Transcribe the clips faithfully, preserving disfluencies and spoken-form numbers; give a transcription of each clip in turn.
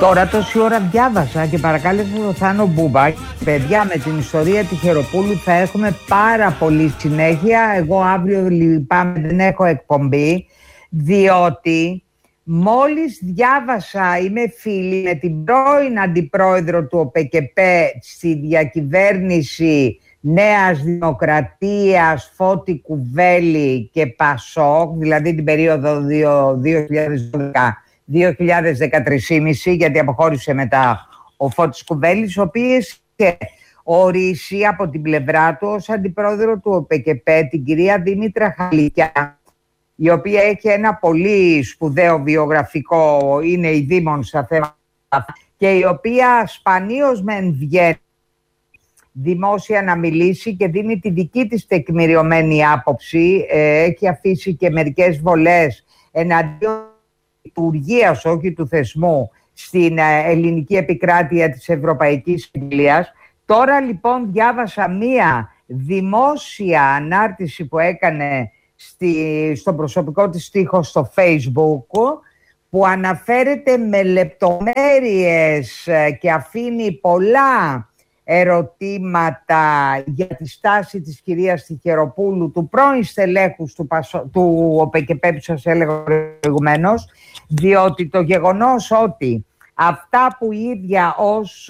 Τώρα τόση ώρα διάβασα και παρακάλεσα τον Θάνο Μπούμπα. Παιδιά, με την ιστορία Τυχεροπούλου θα έχουμε πάρα πολύ συνέχεια. Εγώ αύριο λυπάμαι, δεν έχω εκπομπή, διότι μόλις διάβασα, είμαι φίλη με την πρώην αντιπρόεδρο του ΟΠΕΚΕΠΕ στη διακυβέρνηση Νέας Δημοκρατίας, Φώτη Κουβέλη και Πασόκ, δηλαδή την περίοδο δύο χιλιάδες δώδεκα δύο χιλιάδες δεκατρία, γιατί αποχώρησε μετά ο Φώτης Κουβέλης, ο οποίος είχε ορίσει από την πλευρά του ως αντιπρόεδρο του ΟΠΕΚΕΠΕ την κυρία Δήμητρα Χαλικιά, η οποία έχει ένα πολύ σπουδαίο βιογραφικό, είναι η δήμον στα θέματα, και η οποία σπανίως μεν βγαίνει δημόσια να μιλήσει και δίνει τη δική της τεκμηριωμένη άποψη. Ε, έχει αφήσει και μερικές βολές εναντίον λειτουργίας, όχι του θεσμού, στην ελληνική επικράτεια της Ευρωπαϊκής Αγγλίας. Τώρα λοιπόν διάβασα μία δημόσια ανάρτηση που έκανε στη, στο προσωπικό της τοίχο στο Facebook, που αναφέρεται με λεπτομέρειες και αφήνει πολλά ερωτήματα για τη στάση της κυρίας Τυχεροπούλου, του πρώην στελέχους του, Πασο... του ΟΠΕΚΕΠΕ που σας έλεγα προηγουμένως, διότι το γεγονός ότι αυτά που η ίδια ως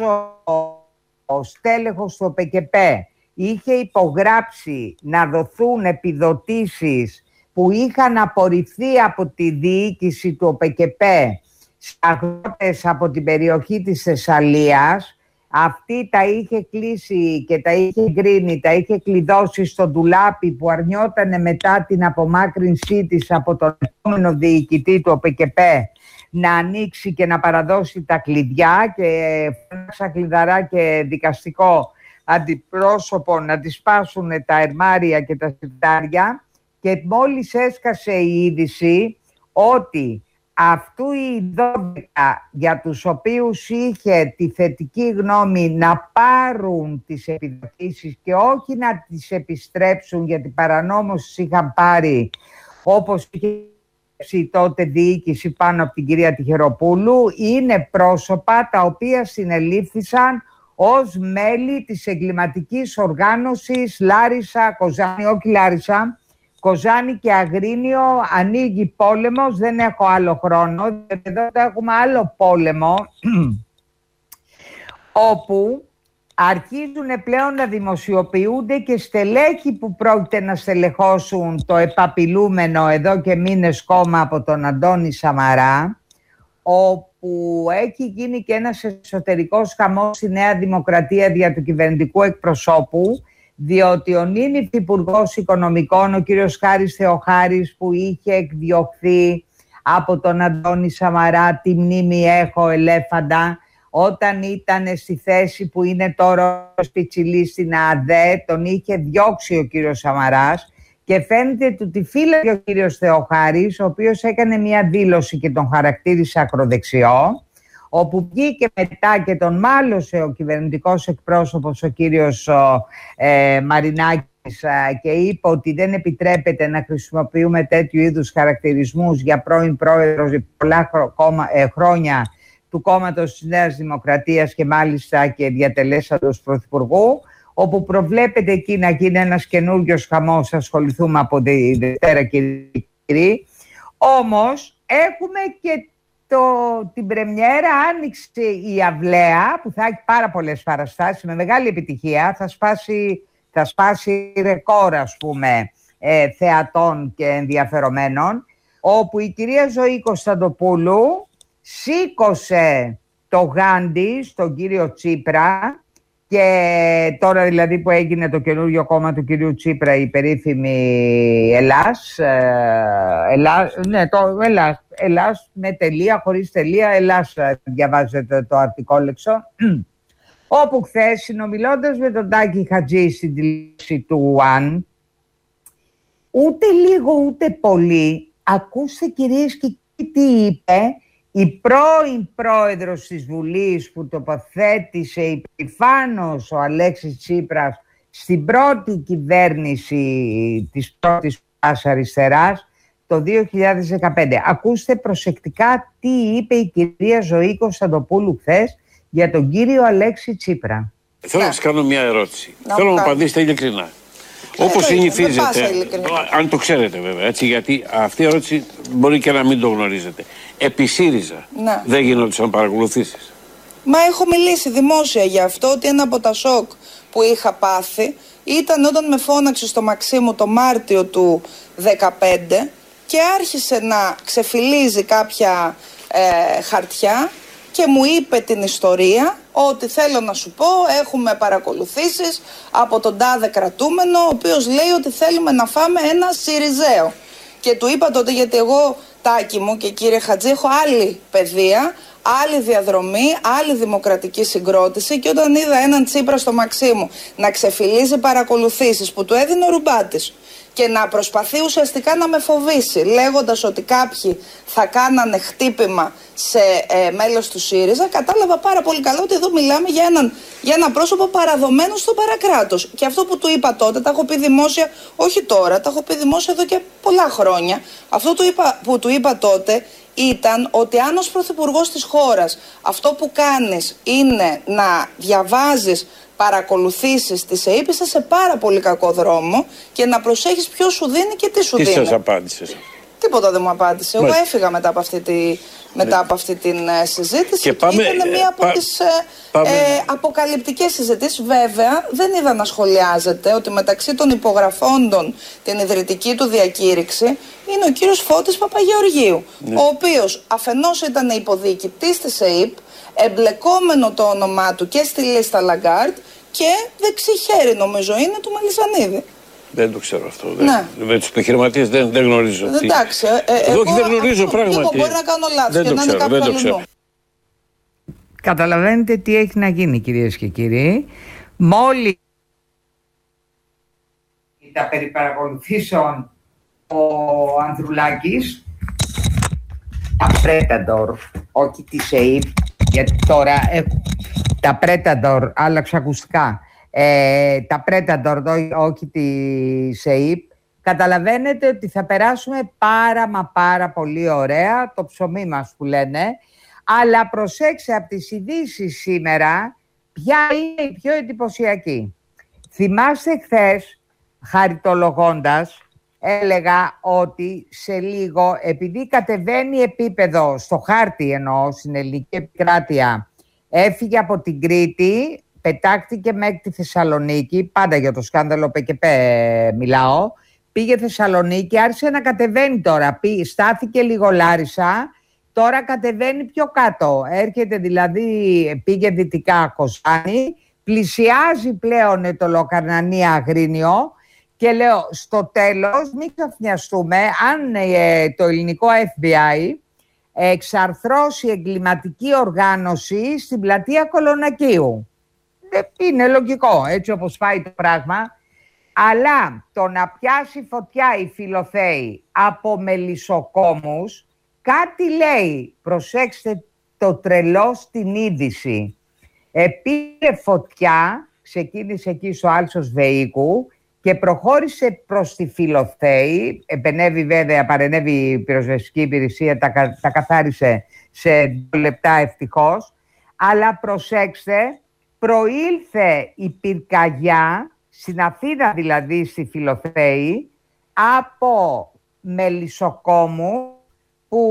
ο στέλεχος του ΟΠΕΚΕΠΕ είχε υπογράψει να δοθούν επιδοτήσεις που είχαν απορριφθεί από τη διοίκηση του ΟΠΕΚΕΠΕ σε αγρότες από την περιοχή της Θεσσαλίας, αυτή τα είχε κλείσει και τα είχε γκρίνει, τα είχε κλειδώσει στο ντουλάπι που αρνιότανε μετά την απομάκρυνσή της από τον επόμενο διοικητή του ΟΠΕΚΕΠΕ να ανοίξει και να παραδώσει τα κλειδιά, και φώναξα κλειδαρά και δικαστικό αντιπρόσωπο να τις σπάσουν τα ερμάρια και τα σιρτάρια, και μόλις έσκασε η είδηση ότι αυτού οι δώδεκα για τους οποίους είχε τη θετική γνώμη να πάρουν τις επιδοτήσεις και όχι να τις επιστρέψουν, γιατί παρανόμως τις είχαν πάρει, όπως είχε η τότε διοίκηση πάνω από την κυρία Τυχεροπούλου, είναι πρόσωπα τα οποία συνελήφθησαν ως μέλη της εγκληματικής οργάνωσης Λάρισα, Κοζάνη, όχι Λάρισα, Κοζάνη και Αγρίνιο. Ανοίγει πόλεμος, δεν έχω άλλο χρόνο, εδώ έχουμε άλλο πόλεμο, όπου αρχίζουν πλέον να δημοσιοποιούνται και στελέχη που πρόκειται να στελεχώσουν το επαπειλούμενο εδώ και μήνες κόμμα από τον Αντώνη Σαμαρά, όπου έχει γίνει και ένας εσωτερικός χαμός στη Νέα Δημοκρατία δια του κυβερνητικού εκπροσώπου, διότι ο νυν Υφυπουργός Οικονομικών, ο κύριος Χάρης Θεοχάρης, που είχε εκδιωχθεί από τον Αντώνη Σαμαρά, τη μνήμη έχω ελέφαντα, όταν ήταν στη θέση που είναι τώρα ο Σπιτσιλής στην ΑΔΕ, τον είχε διώξει ο κύριος Σαμαράς, και φαίνεται του τη φύλαγε ο κύριος Θεοχάρης, ο οποίος έκανε μια δήλωση και τον χαρακτήρισε ακροδεξιό, όπου βγήκε μετά και τον μάλωσε ο κυβερνητικός εκπρόσωπος, ο κύριος ε, Μαρινάκης, ε, και είπε ότι δεν επιτρέπεται να χρησιμοποιούμε τέτοιου είδους χαρακτηρισμούς για πρώην πρόεδρος πολλά ε, χρόνια του κόμματος της Νέας Δημοκρατίας και μάλιστα και διατελέσαντος πρωθυπουργού, όπου προβλέπεται εκεί να γίνει ένας καινούριος χαμός, ασχοληθούμε από τη Δευτέρα, κύριοι. Όμως έχουμε και το, την πρεμιέρα, άνοιξε η Αυλαία, που θα έχει πάρα πολλές παραστάσεις με μεγάλη επιτυχία, θα σπάσει, θα σπάσει ρεκόρ, ας πούμε, ε, θεατών και ενδιαφερομένων, όπου η κυρία Ζωή Κωνσταντοπούλου σήκωσε το γάντι στον κύριο Τσίπρα, και τώρα δηλαδή που έγινε το καινούργιο κόμμα του κυρίου Τσίπρα, η περίφημη Ελλάς, Ελλάς, ναι, το Ελλάς, Ελλάς με τελεία, χωρίς τελεία, Ελλάς διαβάζετε το αρτικόλεξο, όπου χθες, συνομιλώντας με τον Τάκη Χατζή στην τηλεόραση του One, ούτε λίγο ούτε πολύ, ακούστε κυρίες και κύριοι τι είπε η πρώην πρόεδρος της Βουλής, που τοποθέτησε υπερηφάνως ο Αλέξης Τσίπρας στην πρώτη κυβέρνηση της πρώτης αριστεράς, το δύο χιλιάδες δεκαπέντε. Ακούστε προσεκτικά τι είπε η κυρία Ζωή Κωνσταντοπούλου χθες για τον κύριο Αλέξη Τσίπρα. Θέλω να σας κάνω μια ερώτηση. Να Θέλω να μου απαντήσετε ειλικρινά. Ε, Όπως συνηθίζεται, αν το ξέρετε βέβαια, έτσι, γιατί αυτή η ερώτηση μπορεί και να μην το γνωρίζετε. Επί ΣΥΡΙΖΑ ναι. δεν γινόντουσαν παρακολουθήσεις? Μα έχω μιλήσει δημόσια για αυτό, ότι ένα από τα σοκ που είχα πάθει ήταν όταν με φώναξε στο Μαξίμου το Μάρτιο του δεκαπέντε και άρχισε να ξεφυλίζει κάποια ε, χαρτιά και μου είπε την ιστορία ότι θέλω να σου πω, έχουμε παρακολουθήσεις από τον τάδε κρατούμενο, ο οποίος λέει ότι θέλουμε να φάμε ένα Σιριζέο. Και του είπα τότε, γιατί εγώ, Τάκη μου και κύριε Χατζή, έχω άλλη παιδεία, άλλη διαδρομή, άλλη δημοκρατική συγκρότηση, και όταν είδα έναν Τσίπρα στο Μαξίμου να ξεφυλίζει παρακολουθήσεις που του έδινε ο Ρουμπάτης και να προσπαθεί ουσιαστικά να με φοβήσει, λέγοντας ότι κάποιοι θα κάνανε χτύπημα σε ε, μέλος του ΣΥΡΙΖΑ, κατάλαβα πάρα πολύ καλά ότι εδώ μιλάμε για, έναν, για ένα πρόσωπο παραδομένο στο παρακράτος. Και αυτό που του είπα τότε, τα έχω πει δημόσια, όχι τώρα, τα έχω πει δημόσια εδώ και πολλά χρόνια. Αυτό του είπα, που του είπα τότε ήταν ότι αν ως πρωθυπουργός της χώρας αυτό που κάνεις είναι να διαβάζεις παρακολουθήσεις της ΕΥΠ, είσαι σε πάρα πολύ κακό δρόμο, και να προσέχεις ποιος σου δίνει και τι σου τι δίνει. Τι σας απάντησες? Τίποτα δεν μου απάντησε. Εγώ έφυγα μετά από αυτή, τη, μετά από αυτή την uh, συζήτηση και, πάμε, και ήταν μία από πά, τις uh, ε, αποκαλυπτικές συζητήσεις. Βέβαια δεν είδα να σχολιάζεται ότι μεταξύ των υπογραφώντων την ιδρυτική του διακήρυξη είναι ο κύριος Φώτης Παπαγεωργίου, ναι. ο οποίος αφενός ήταν υποδιοικητής της ΕΥΠ, εμπλεκόμενο το όνομά του και στη λίστα Λαγκάρτ, και δεξί χέρι νομίζω είναι του Μελισσανίδη. Δεν το ξέρω αυτό. Ναι. Δεν, με τους επιχειρηματίες δεν, δεν γνωρίζω. Εντάξει. Ε, ε, εγώ δεν γνωρίζω πράγματι. Εγώ μπορεί να κάνω λάθος δεν και το να ξέρω, είναι κάποιο άλλο. Καταλαβαίνετε τι έχει να γίνει, κυρίες και κύριοι. Μόλις τα περί παρακολουθήσεων ο Ανδρουλάκης, τα Πρέταντορ, όχι τη ΕΥΠ, γιατί τώρα έχω τα Πρέταντορ, άλλαξα ακουστικά. Ε, τα Πρέταντορ, όχι τη ΕΥΠ, καταλαβαίνετε ότι θα περάσουμε πάρα μα πάρα πολύ ωραία, το ψωμί μας που λένε, αλλά προσέξτε από τις ειδήσεις σήμερα ποια είναι η πιο εντυπωσιακή. Θυμάστε χθες, χαριτολογώντας, έλεγα ότι σε λίγο, επειδή κατεβαίνει επίπεδο στο χάρτη, εννοώ στην ελληνική επικράτεια, έφυγε από την Κρήτη, πετάχτηκε μέχρι τη Θεσσαλονίκη, πάντα για το σκάνδαλο ΠΚΠ μιλάω, πήγε Θεσσαλονίκη, άρχισε να κατεβαίνει τώρα, στάθηκε λίγο Λάρισα, τώρα κατεβαίνει πιο κάτω, έρχεται δηλαδή, πήγε δυτικά Κοζάνη, πλησιάζει πλέον το Λοκαρνανία Αγρίνιο, και λέω στο τέλος μην ξαφνιαστούμε αν ε, το ελληνικό Εφ Μπι Άι εξαρθρώσει εγκληματική οργάνωση στην πλατεία Κολονακίου. Είναι λογικό, έτσι όπως πάει το πράγμα. Αλλά το να πιάσει φωτιά η Φιλοθέη από μελισσοκόμους, κάτι λέει. Προσέξτε το τρελό στην είδηση. Επήρε φωτιά, ξεκίνησε εκεί στο Άλσος Βεΐκου και προχώρησε προς τη Φιλοθέη. Επενέβη βέβαια, παρενέβη η πυροσβεστική υπηρεσία, τα, τα καθάρισε σε δύο λεπτά ευτυχώς. Αλλά προσέξτε, προήλθε η πυρκαγιά, στην Αθήνα δηλαδή, στη Φιλοθέη, από μελισσοκόμου που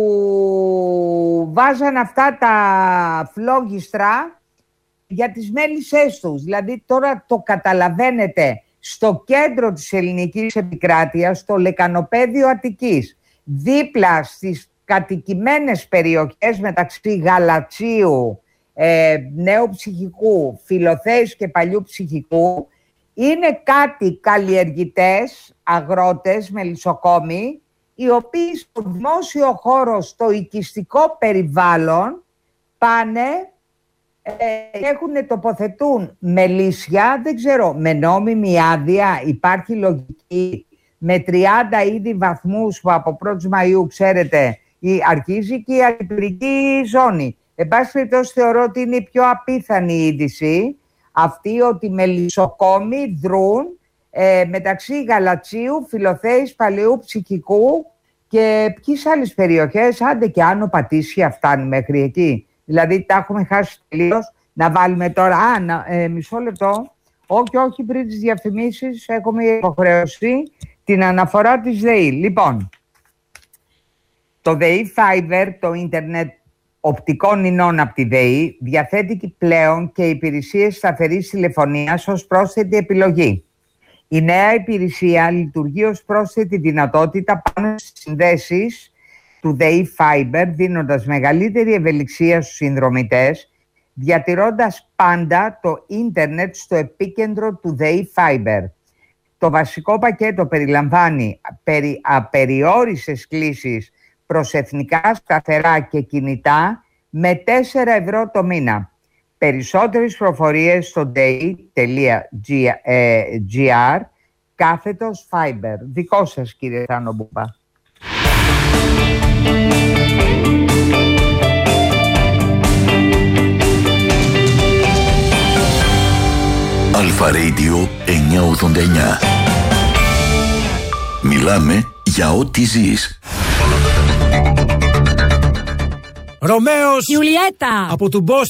βάζαν αυτά τα φλόγιστρα για τις μέλισσές τους. Δηλαδή τώρα το καταλαβαίνετε, στο κέντρο της ελληνικής επικράτειας, στο λεκανοπέδιο Αττικής, δίπλα στις κατοικημένες περιοχές μεταξύ Γαλατσίου, ε, Νέου Ψυχικού, Φιλοθέης και Παλιού Ψυχικού, είναι κάτι καλλιεργητές, αγρότες, μελισσοκόμοι, οι οποίοι στο δημόσιο χώρο, στο οικιστικό περιβάλλον, πάνε, ε, έχουν, τοποθετούν μελίσια, δεν ξέρω, με νόμιμη άδεια, υπάρχει λογική, με τριάντα είδη βαθμούς που από πρώτη Μαΐου, ξέρετε, αρχίζει και η αρχιτεκτονική ζώνη. Εν πάση περιπτώσει, θεωρώ ότι είναι η πιο απίθανη είδηση αυτή, ότι οι μελισσοκόμοι δρούν ε, μεταξύ Γαλατσίου, Φιλοθέης, Παλαιού Ψυχικού Και ποιες άλλες περιοχές, άντε και Άνω Πατήσια φτάνει μέχρι εκεί. Δηλαδή τα έχουμε χάσει τελείως. Να βάλουμε τώρα, α, να, ε, μισό λεπτό. Όχι, όχι, πριν τις διαφημίσεις έχουμε υποχρεώσει την αναφορά της ΔΕΗ. Λοιπόν, το ΔΕΗ Fiber, το ίντερνετ οπτικών ινών από τη ΔΕΗ, διαθέτει πλέον και υπηρεσίες σταθερής τηλεφωνίας ως πρόσθετη επιλογή. Η νέα υπηρεσία λειτουργεί ως πρόσθετη δυνατότητα πάνω στις συνδέσεις του ΔΕΗ Fiber, δίνοντας μεγαλύτερη ευελιξία στους συνδρομητές, διατηρώντας πάντα το ίντερνετ στο επίκεντρο του ΔΕΗ Fiber. Το βασικό πακέτο περιλαμβάνει περι, απεριόριστες κλήσεις προς εθνικά σταθερά και κινητά με τέσσερα ευρώ το μήνα. Περισσότερες προφορίες στο dei.gr κάθετος Fiber. Δικό σας, κύριε Θάνο Μπούμπα. Αλφα Radio εννιακόσια ογδόντα εννιά. Μιλάμε για ό,τι ζεις. Ρωμαίος Ιουλιέτα από του Μπόσ